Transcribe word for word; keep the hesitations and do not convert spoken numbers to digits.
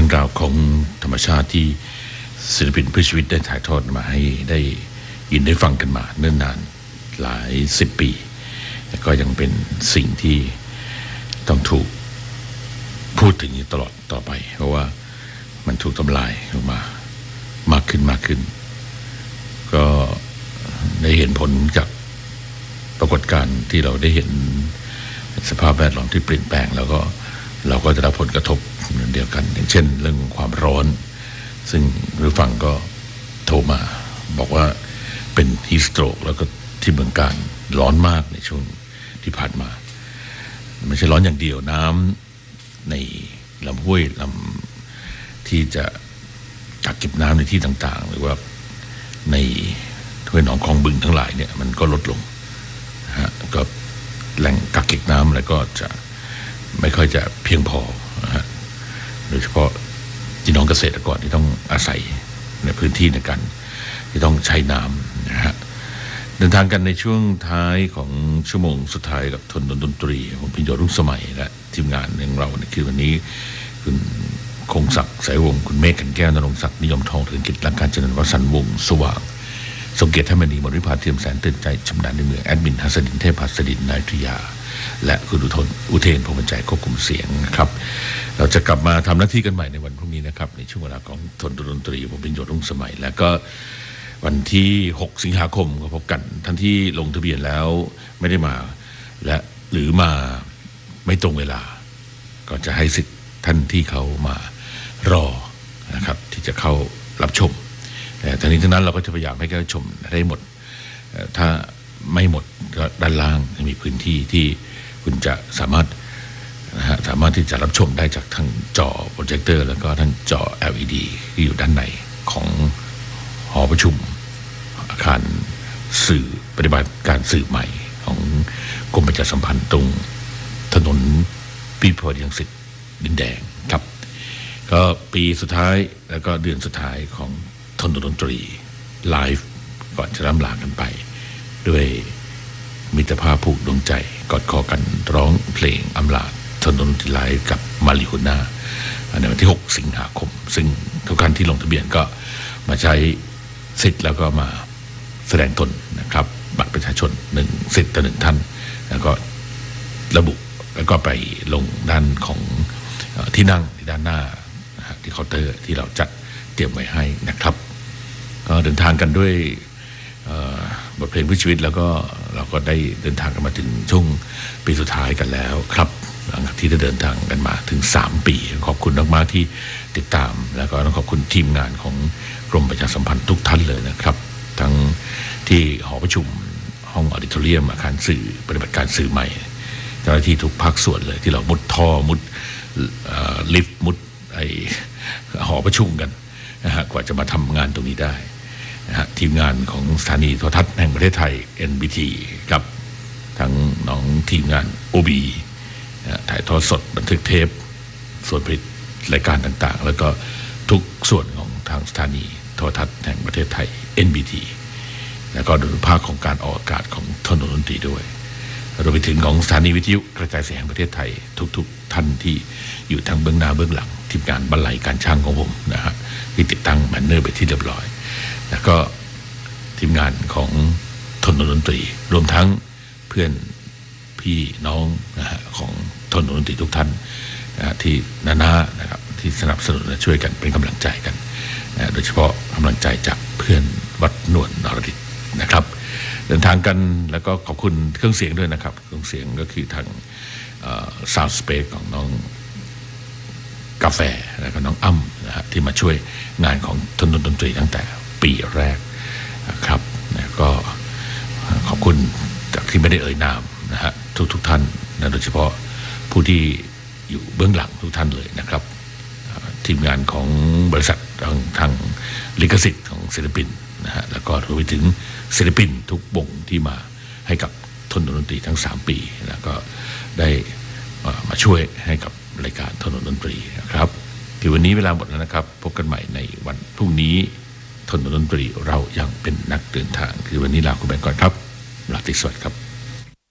รื่องราวของธรรมชาติที่ศิลปินเพื่อชีวิตได้ถ่ายทอดมาให้ได้ยินได้ฟังกันมาเนิ่นนานหลายสิบปีแต่ก็ยังเป็นสิ่งที่ต้องถูกพูดถึงตลอดต่อไปเพราะว่ามันถูกทำลายออกมามากขึ้นมากขึ้นก็ได้เห็นผลจากปรากฏการณ์ที่เราได้เห็นสภาพแวดล้อมที่เปลี่ยนแปลงแล้วก็เราก็จะรับผลกระทบเดียวกันอย่างเช่นเรื่องความร้อนซึ่งผู้ฟังก็โทรมาบอกว่าเป็นฮีสโตรกแล้วก็ที่เมืองการร้อนมากในช่วงที่ผ่านมาไม่ใช่ร้อนอย่างเดียวน้ำในลำห้วยลำที่จะกักเก็บน้ำในที่ต่างๆหรือว่าในถ้วยหนองคลองบึงทั้งหลายเนี่ยมันก็ลดลงนะฮะก็แหล่งกักเก็บน้ำอะไรก็จะไม่ค่อยจะเพียงพอนะฮะโดยเฉพาะพี่น้องเกษตรกรที่ต้องอาศัยในพื้นที่ในการที่ต้องใช้น้ำนะฮะเดินทางกันในช่วงท้ายของชั่วโมงสุดท้ายกับทนดนตรีผมพิญโยรุ่งสมัยและทีมงานของเราในคืนวันนี้คุณคงศักดิ์สายวงศ์คุณเมฆขันแก้วนรงศักดิ์นิยมทองถึงกิจและการเจริญวสันต์วงศ์สว่างทรงเกียรติให้มณีมริภาเทียมแสนตื่นใจชำนาญในเมืองแอดมินฮัสดินเทพหัสดินนายทยาและคุณอุทนอุเทนพงษ์บรรจัยควบคุมเสียงนะครับเราจะกลับมาทำหน้าที่กันใหม่ในวันพรุ่งนี้นะครับในช่วงเวลาของทนดนตรีผมพิญโยรุ่งสมัยแล้วก็วันที่หกสิงหาคมก็พบกันท่านที่ลงทะเบียนแล้วไม่ได้มาและหรือมาไม่ตรงเวลาก็จะให้สิทธิ์ท่านที่เขามารอนะครับที่จะเข้ารับชมแต่ทั้งนี้ทั้งนั้นเราก็จะพยายามให้เข้าชมได้หมดถ้าไม่หมดก็ด้านล่างมีพื้นที่ที่คุณจะสามารถนะฮะสามารถที่จะรับชมได้จากทางจอโปรเจคเตอร์แล้วก็ทางจอ แอล อี ดี ที่อยู่ด้านในของหอประชุมอาคารสื่อปฏิบัติการสื่อใหม่ของกรมประชาสัมพันธ์ตรงถนนพิพดีรังสิตดินแดงครับก็ปีสุดท้ายแล้วก็เดือนสุดท้ายของทนดนตรีไลฟ์ก่อนจะร่ำลากันไปด้วยมิตรภาพผูกดวงใจกอดคอกันร้องเพลงอำลาทนดนตรีไลฟ์กับมาริโฮน่าในวันที่หกสิงหาคมซึ่งทุกท่านที่ลงทะเบียนก็มาใช้สิทธิ์แล้วก็มาแสดงตนนะครับบัตรประชาชนหนึ่งสิทธิ์ต่อหนึ่งท่านแล้วก็ระบุแล้วก็ไปลงด้านของที่นั่งที่ด้านหน้าที่เคาน์เตอร์ที่เราจัดเตรียมไว้ให้นะครับก็เดินทางกันด้วยบทเพลงเพื่อชีวิตแล้วก็เราก็ได้เดินทางกันมาถึงช่วงปีสุดท้ายกันแล้วครับหลังจากที่ได้เดินทางกันมาถึงสามปีขอบคุณมากๆที่ติดตามแล้วก็ต้องขอบคุณทีมงานของกรมประชาสัมพันธ์ทุกท่านเลยนะครับทั้งที่หอประชุมห้องออดิทอเรียมอาคารสื่อปฏิบัติการสื่อใหม่เจ้าหน้าที่ทุกภาคส่วนเลยที่เรามุดท่อมุดลิฟต์มุดไอหอประชุมกันนะฮะกว่าจะมาทำงานตรงนี้ได้นะฮะทีมงานของสถานีโทรทัศน์แห่งประเทศไทย เอ็น บี ที กับทั้งน้องทีมงาน โอ บี นะถ่ายทอดสดบันทึกเทปส่วนผลิตรายการต่างๆแล้วก็ทุกส่วนของทางสถานีโทรทัศน์แห่งประเทศไทย เอ็น บี ที แล้วก็ดูภาคของการออกอากาศของทนดนตรีด้วยรวมไปถึงของสถานีวิทยุกระจายเสียงแห่งประเทศไทยทุกๆท่านที่อยู่ทางเบื้องหน้าเบื้องหลังทีมงานบรรลัยการช่างของผมนะฮะที่ติดตั้งแบนเนอร์ไปที่เรียบร้อยแล้วก็ทีมงานของทนดนตรีรวมทั้งเพื่อนพี่น้องนะฮะของทนดนตรีทุกท่านนะที่นานานะครับที่สนับสนุนและช่วยกันเป็นกำลังใจกันนะโดยเฉพาะกำลังใจจากเพื่อนวัดนวลนรดิษฐ์นะครับเดินทางกันแล้วก็ขอบคุณเครื่องเสียงด้วยนะครับเครื่องเสียงก็คือทางซาวด์สเปซของน้องกาแฟแล้วก็น้องอ้ำนะฮะที่มาช่วยงานของทนดนตรีตั้งแต่ปีแรกนะครับนะก็ขอบคุณจากที่ไม่ได้เอ่ยนามนะฮะทุกทุกท่านนะโดยเฉพาะผู้ที่อยู่เบื้องหลังทุกท่านเลยนะครับทีมงานของบริษัททางทางลิขสิทธิ์ของศิลปินนะฮะแล้วก็รวมไปถึงศิลปินทุกวงที่มาให้กับทนดนตรีทั้งสามปีแล้วก็ได้มาช่วยให้กับรายการทนดนตรีนะครับที่วันนี้เวลาหมดแล้วนะครับพบกันใหม่ในวันพรุ่งนี้ทนดนตรีเรายังเป็นนักเดินทางคือวันนี้ลาคุณแบงก์ก่อนครับราตรีสวัสดิ์ครับ